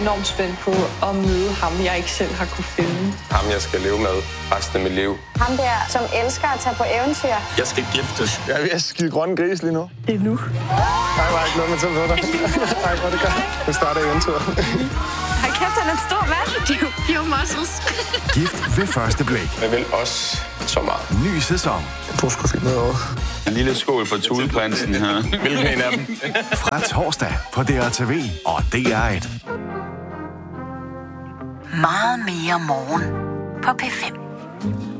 enormt spændt på at møde ham, jeg ikke selv har kunne finde. Ham, jeg skal leve med resten af mit liv. Ham der, som elsker at tage på eventyr. Jeg skal giftes. Jeg er ved at skide grønne gris lige nu. Det er nu. Nej, var ikke noget med til at dig. Nej, hvor det gør. Nu starter eventyret. Hold kæft, han er en stor mand. Pure muscles. Gift ved første blik. Jeg vil også så meget. Ny sæson. Du skulle finde noget over. En lille skål for Thuleprinsen her. Hvilken en af dem? Fra torsdag på DRTV og DR1. Meget mere morgen på P5.